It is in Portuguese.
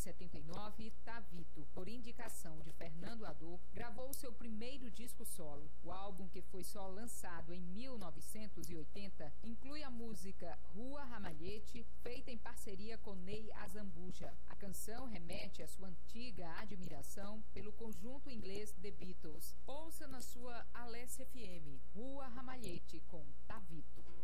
1979, Tavito, por indicação de Fernando Ador, gravou seu primeiro disco solo. O álbum, que foi só lançado em 1980, inclui a música Rua Ramalhete, feita em parceria com Ney Azambuja. A canção remete à sua antiga admiração pelo conjunto inglês The Beatles. Ouça na sua Alessia FM, Rua Ramalhete com Tavito.